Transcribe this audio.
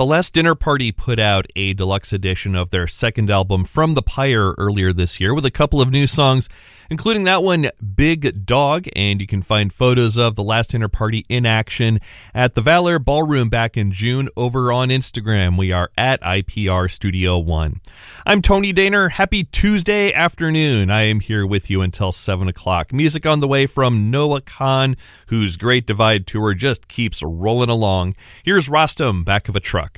The Last Dinner Party put out a deluxe edition of their second album, From the Pyre, earlier this year with a couple of new songs, including that one, Big Dog, and you can find photos of The Last Dinner Party in action at the Valor Ballroom back in June over on Instagram. We are at IPR Studio One. I'm Tony Daner. Happy Tuesday afternoon. I am here with you until 7 o'clock. Music on the way from Noah Kahan, whose Great Divide Tour just keeps rolling along. Here's Rostam, Back of a Truck.